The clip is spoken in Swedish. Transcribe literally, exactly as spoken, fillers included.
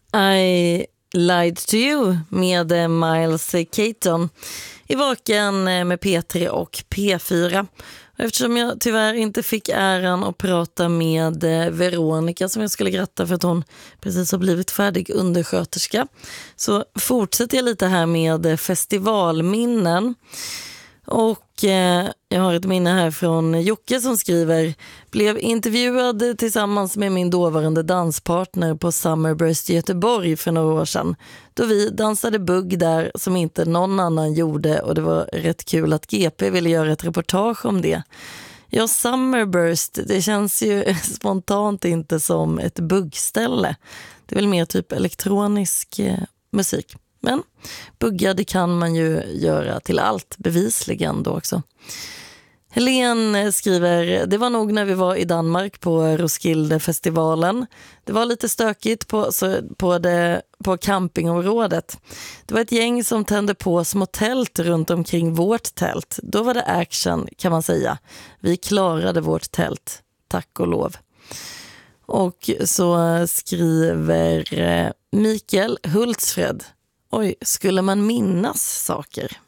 I Lied to You med Miles Keaton i Vaken med P tre och P fyra. Eftersom jag tyvärr inte fick äran att prata med Veronica som jag skulle gratta för att hon precis har blivit färdig undersköterska, så fortsätter jag lite här med festivalminnen. Och eh, jag har ett minne här från Jocke som skriver: blev intervjuad tillsammans med min dåvarande danspartner på Summerburst i Göteborg för några år sedan, då vi dansade bugg där som inte någon annan gjorde, och det var rätt kul att G P ville göra ett reportage om det. Ja, Summerburst, det känns ju spontant inte som ett buggställe. Det är väl mer typ elektronisk eh, musik. Men bugga, det kan man ju göra till allt, bevisligen då också. Helene skriver: det var nog när vi var i Danmark på Roskilde-festivalen. Det var lite stökigt på, så, på, det, på campingområdet. Det var ett gäng som tände på små tält runt omkring vårt tält. Då var det action, kan man säga. Vi klarade vårt tält, tack och lov. Och så skriver Mikael Hultsfred: oj, skulle man minnas saker?